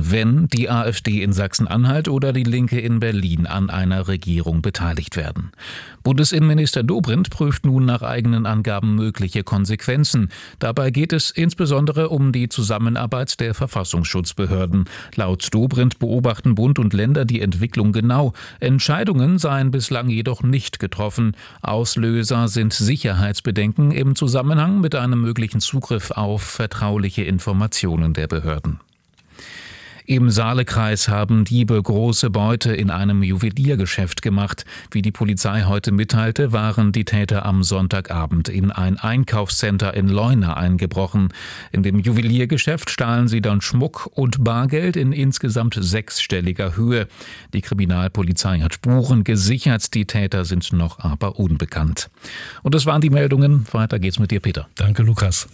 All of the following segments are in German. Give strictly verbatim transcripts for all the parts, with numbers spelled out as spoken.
wenn die AfD in Sachsen-Anhalt oder die Linke in Berlin an einer Regierung beteiligt werden. Bundesinnenminister Dobrindt prüft nun nach eigenen Angaben mögliche Konsequenzen. Dabei geht es insbesondere um die Zusammenarbeit der Verfassungsschutzbehörden. Laut Dobrindt beobachten Bund und Länder die Entwicklung genau. Entscheidungen seien bislang jedoch nicht getroffen. Auslöser sind Sicherheitsbedenken im Zusammenhang mit einem möglichen Zugriff auf vertrauliche Informationen der Behörden. Im Saalekreis haben Diebe große Beute in einem Juweliergeschäft gemacht. Wie die Polizei heute mitteilte, waren die Täter am Sonntagabend in ein Einkaufscenter in Leuna eingebrochen. In dem Juweliergeschäft stahlen sie dann Schmuck und Bargeld in insgesamt sechsstelliger Höhe. Die Kriminalpolizei hat Spuren gesichert, die Täter sind noch aber unbekannt. Und das waren die Meldungen. Weiter geht's mit dir, Peter. Danke, Lukas.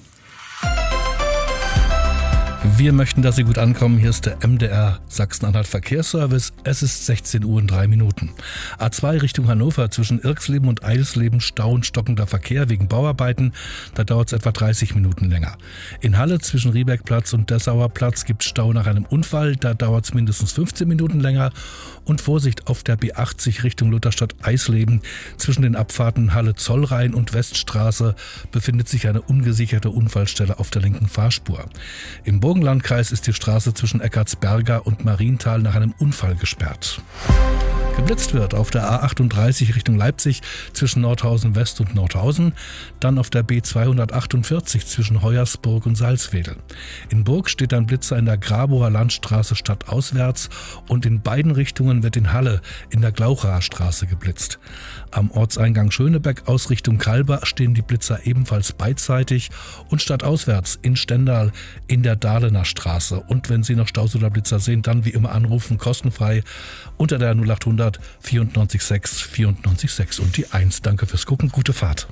Wir möchten, dass Sie gut ankommen. Hier ist der M D R Sachsen-Anhalt Verkehrsservice. Es ist sechzehn Uhr und drei Minuten. A zwei Richtung Hannover zwischen Irksleben und Eidelsleben Stau und stockender Verkehr wegen Bauarbeiten. Da dauert es etwa dreißig Minuten länger. In Halle zwischen Riebergplatz und Dessauer Platz gibt es Stau nach einem Unfall. Da dauert es mindestens fünfzehn Minuten länger. Und Vorsicht auf der B achtzig Richtung Lutherstadt-Eisleben. Zwischen den Abfahrten Halle-Zollrhein und Weststraße befindet sich eine ungesicherte Unfallstelle auf der linken Fahrspur. Im Burgenlandkreis ist die Straße zwischen Eckartsberger und Marienthal nach einem Unfall gesperrt. Geblitzt wird auf der A achtunddreißig Richtung Leipzig zwischen Nordhausen West und Nordhausen, dann auf der B zweihundertachtundvierzig zwischen Hoyersburg und Salzwedel. In Burg steht ein Blitzer in der Grabower Landstraße stadtauswärts und in beiden Richtungen wird in Halle in der Glauchaer Straße geblitzt. Am Ortseingang Schönebeck aus Richtung Kalber stehen die Blitzer ebenfalls beidseitig und stadtauswärts in Stendal in der Dahlener Straße. Und wenn Sie noch Staus oder Blitzer sehen, dann wie immer anrufen, kostenfrei unter der null achthundert vierundneunzig sechs vierundneunzig sechs und die eins. Danke fürs Gucken, gute Fahrt.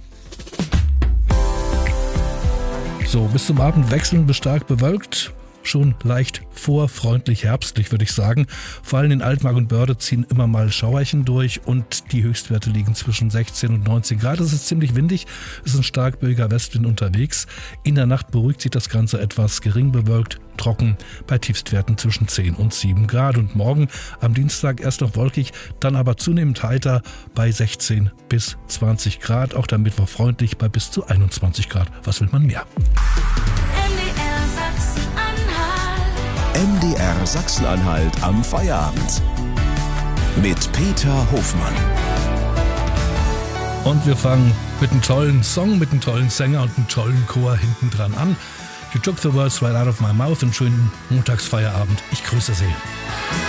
So, bis zum Abend wechseln bis stark bewölkt. Schon leicht vorfreundlich herbstlich, würde ich sagen. Vor allem in Altmark und Börde ziehen immer mal Schauerchen durch und die Höchstwerte liegen zwischen sechzehn und neunzehn Grad. Es ist ziemlich windig, es ist ein stark böiger Westwind unterwegs. In der Nacht beruhigt sich das Ganze etwas, gering bewölkt, trocken, bei Tiefstwerten zwischen zehn und sieben Grad. Und morgen am Dienstag erst noch wolkig, dann aber zunehmend heiter bei sechzehn bis zwanzig Grad. Auch der Mittwoch freundlich bei bis zu einundzwanzig Grad. Was will man mehr? M D R Sachsen-Anhalt am Feierabend mit Peter Hofmann. Und wir fangen mit einem tollen Song, mit einem tollen Sänger und einem tollen Chor hinten dran an. You took the words right out of my mouth. Einen schönen Montagsfeierabend. Ich grüße Sie.